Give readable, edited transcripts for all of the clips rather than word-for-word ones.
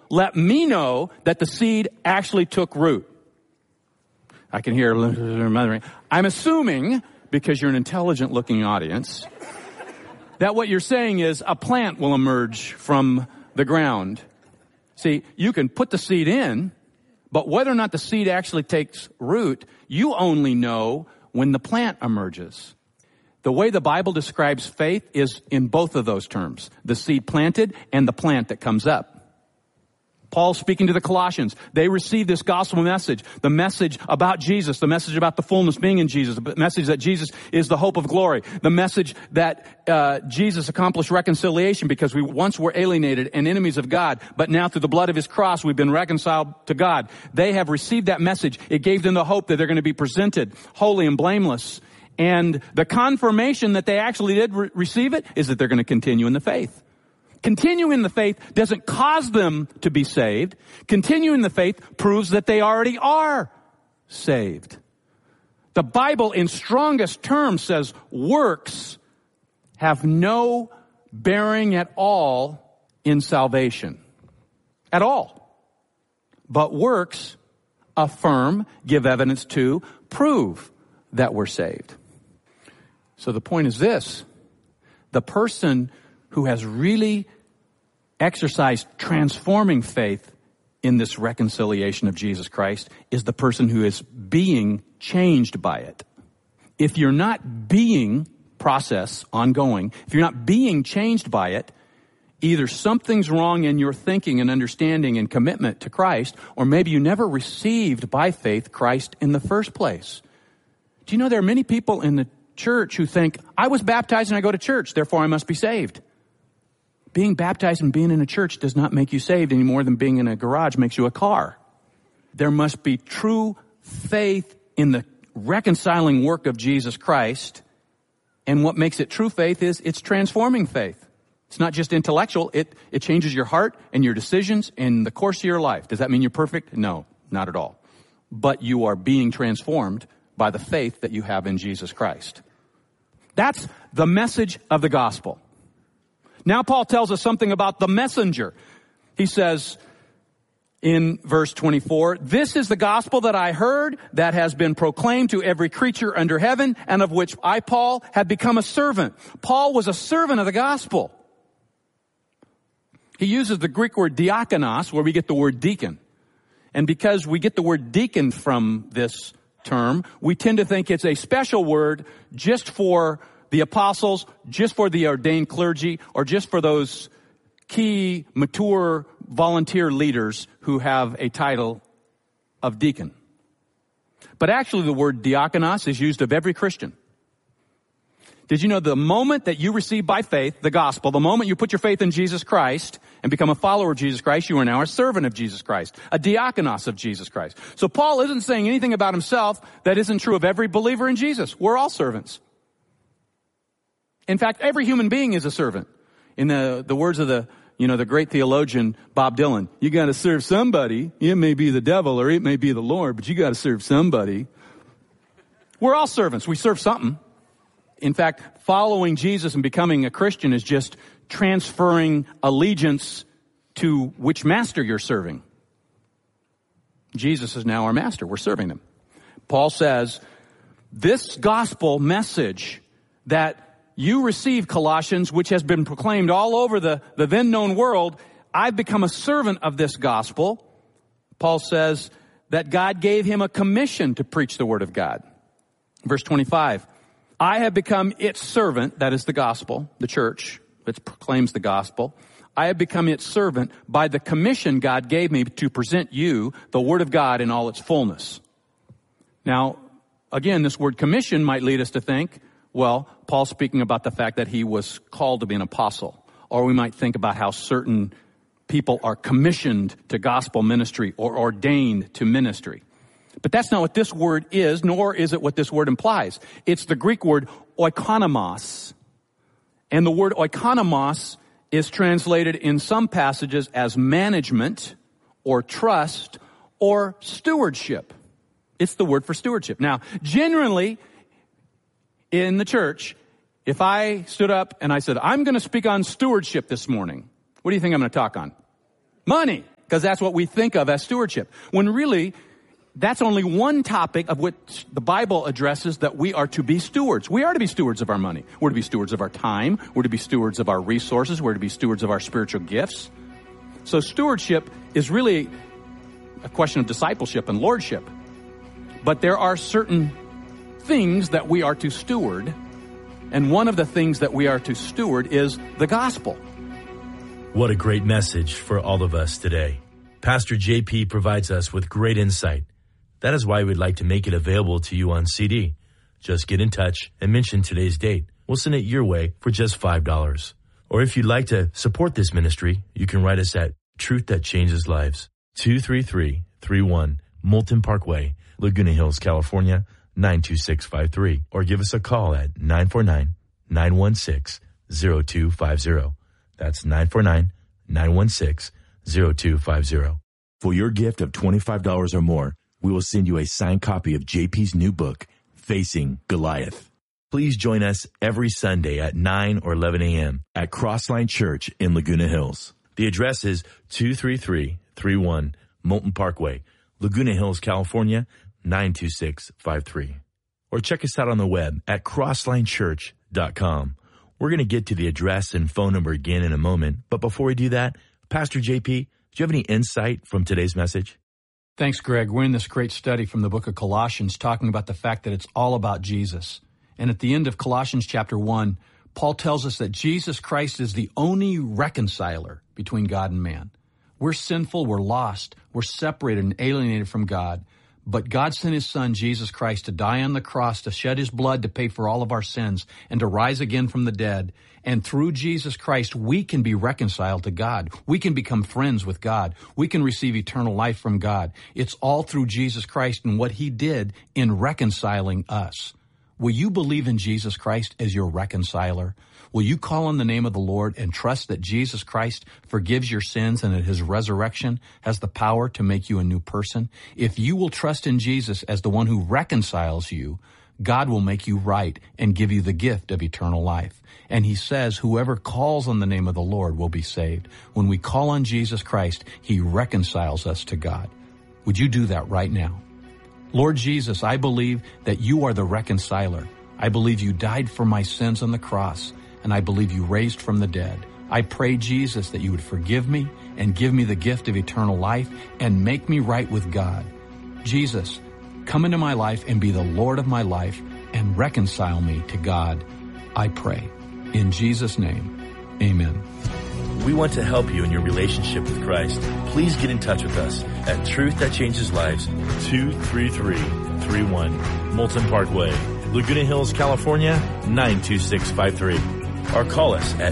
let me know that the seed actually took root. I can hear mothering. I'm assuming, because you're an intelligent-looking audience, that what you're saying is a plant will emerge from the ground. See, you can put the seed in, but whether or not the seed actually takes root, you only know when the plant emerges. The way the Bible describes faith is in both of those terms, the seed planted and the plant that comes up. Paul's speaking to the Colossians. They received this gospel message, the message about Jesus, the message about the fullness being in Jesus, the message that Jesus is the hope of glory, the message that Jesus accomplished reconciliation because we once were alienated and enemies of God, but now through the blood of his cross we've been reconciled to God. They have received that message. It gave them the hope that they're going to be presented holy and blameless. And the confirmation that they actually did receive it is that they're going to continue in the faith. Continuing in the faith doesn't cause them to be saved. Continuing in the faith proves that they already are saved. The Bible in strongest terms says works have no bearing at all in salvation. At all. But works affirm, give evidence to, prove that we're saved. So the point is this. The person who has really exercised transforming faith in this reconciliation of Jesus Christ is the person who is being changed by it. If you're not being ongoing, if you're not being changed by it, either something's wrong in your thinking and understanding and commitment to Christ, or maybe you never received by faith Christ in the first place. Do you know there are many people in the church who think, I was baptized and I go to church, therefore I must be saved. Being baptized and being in a church does not make you saved any more than being in a garage makes you a car. There must be true faith in the reconciling work of Jesus Christ. And what makes it true faith is it's transforming faith. It's not just intellectual. It changes your heart and your decisions in the course of your life. Does that mean you're perfect? No, not at all. But you are being transformed by the faith that you have in Jesus Christ. That's the message of the gospel. Now Paul tells us something about the messenger. He says in verse 24, this is the gospel that I heard that has been proclaimed to every creature under heaven, and of which I, Paul, have become a servant. Paul was a servant of the gospel. He uses the Greek word diakonos, where we get the word deacon. And because we get the word deacon from this term, we tend to think it's a special word just for the apostles, just for the ordained clergy, or just for those key, mature, volunteer leaders who have a title of deacon. But actually the word diakonos is used of every Christian. Did you know the moment that you receive by faith the gospel, the moment you put your faith in Jesus Christ and become a follower of Jesus Christ, you are now a servant of Jesus Christ, a diakonos of Jesus Christ. So Paul isn't saying anything about himself that isn't true of every believer in Jesus. We're all servants. In fact, every human being is a servant. In the words of the great theologian Bob Dylan, you got to serve somebody. It may be the devil or it may be the Lord, but you got to serve somebody. We're all servants. We serve something. In fact, following Jesus and becoming a Christian is just transferring allegiance to which master you're serving. Jesus is now our master. We're serving him. Paul says, this gospel message that you receive, Colossians, which has been proclaimed all over the then known world, I've become a servant of this gospel. Paul says that God gave him a commission to preach the word of God. Verse 25, I have become its servant, that is the gospel, the church that proclaims the gospel. I have become its servant by the commission God gave me to present you the word of God in all its fullness. Now, again, this word commission might lead us to think, well, Paul's speaking about the fact that he was called to be an apostle. Or we might think about how certain people are commissioned to gospel ministry or ordained to ministry. But that's not what this word is, nor is it what this word implies. It's the Greek word oikonomos. And the word oikonomos is translated in some passages as management or trust or stewardship. It's the word for stewardship. Now, generally, in the church, if I stood up and I said, I'm going to speak on stewardship this morning, what do you think I'm going to talk on? Money. because that's what we think of as stewardship. When really, that's only one topic of which the Bible addresses that we are to be stewards. We are to be stewards of our money. We're to be stewards of our time. We're to be stewards of our resources. We're to be stewards of our spiritual gifts. So stewardship is really a question of discipleship and lordship. But there are certain things that we are to steward. And one of the things that we are to steward is the gospel. What a great message for all of us today. Pastor JP provides us with great insight. That is why we'd like to make it available to you on CD. Just get in touch and mention today's date. We'll send it your way for just $5. Or if you'd like to support this ministry, you can write us at Truth That Changes Lives, 23331 Moulton Parkway, Laguna Hills, California, 92653. Or give us a call at 949-916-0250. That's 949-916-0250. For your gift of $25 or more, we will send you a signed copy of JP's new book, Facing Goliath. Please join us every Sunday at 9 or 11 a.m. at Crossline Church in Laguna Hills. The address is 23331 Moulton Parkway, Laguna Hills, California, 92653. Or check us out on the web at crosslinechurch.com. We're going to get to the address and phone number again in a moment, but before we do that, Pastor JP, do you have any insight from today's message? Thanks, Greg. We're in this great study from the book of Colossians talking about the fact that it's all about Jesus. And at the end of Colossians chapter 1, Paul tells us that Jesus Christ is the only reconciler between God and man. We're sinful, we're lost, we're separated and alienated from God. But God sent his son, Jesus Christ, to die on the cross, to shed his blood to pay for all of our sins, and to rise again from the dead. And through Jesus Christ, we can be reconciled to God. We can become friends with God. We can receive eternal life from God. It's all through Jesus Christ and what he did in reconciling us. Will you believe in Jesus Christ as your reconciler? Will you call on the name of the Lord and trust that Jesus Christ forgives your sins and that his resurrection has the power to make you a new person? If you will trust in Jesus as the one who reconciles you, God will make you right and give you the gift of eternal life. And he says, whoever calls on the name of the Lord will be saved. When we call on Jesus Christ, he reconciles us to God. Would you do that right now? Lord Jesus, I believe that you are the reconciler. I believe you died for my sins on the cross, and I believe you raised from the dead. I pray, Jesus, that you would forgive me and give me the gift of eternal life and make me right with God. Jesus, come into my life and be the Lord of my life and reconcile me to God. I pray. In Jesus' name, amen. We want to help you in your relationship with Christ. Please get in touch with us at Truth That Changes Lives, 23331 Moulton Parkway, Laguna Hills, California, 92653. Or call us at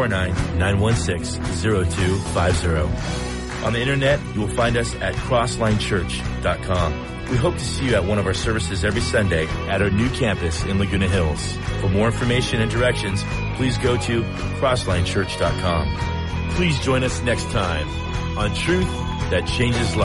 949-916-0250. On the internet, you will find us at crosslinechurch.com. We hope to see you at one of our services every Sunday at our new campus in Laguna Hills. For more information and directions, please go to crosslinechurch.com. Please join us next time on Truth That Changes Lives.